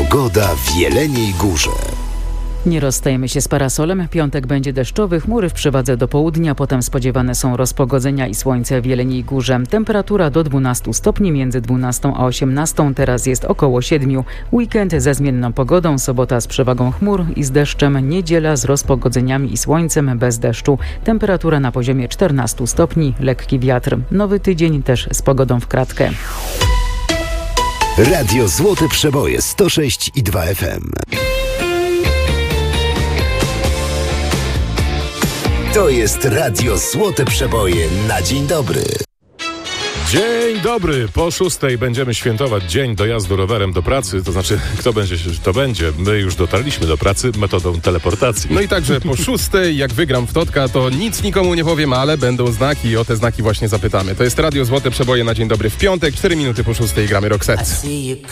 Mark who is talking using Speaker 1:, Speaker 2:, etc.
Speaker 1: Pogoda w Jeleniej Górze.
Speaker 2: Nie rozstajemy się z parasolem. Piątek będzie deszczowy, chmury w przewadze do południa, potem spodziewane są rozpogodzenia i słońce w Jeleniej Górze. Temperatura do 12 stopni, między 12 a 18, teraz jest około 7. Weekend ze zmienną pogodą, sobota z przewagą chmur i z deszczem, niedziela z rozpogodzeniami i słońcem bez deszczu. Temperatura na poziomie 14 stopni, lekki wiatr. Nowy tydzień też z pogodą w kratkę.
Speaker 1: Radio Złote Przeboje 106,2 FM. To jest Radio Złote Przeboje na dzień dobry.
Speaker 3: Dzień dobry. Po 6:00 będziemy świętować dzień dojazdu rowerem do pracy. To znaczy, kto będzie, to będzie. My już dotarliśmy do pracy metodą teleportacji.
Speaker 4: No i także po 6:00, jak wygram w Totka, to nic nikomu nie powiem, ale będą znaki i o te znaki właśnie zapytamy. To jest Radio Złote Przeboje na dzień dobry w piątek, 4 minuty po 6:00 gramy Roxette.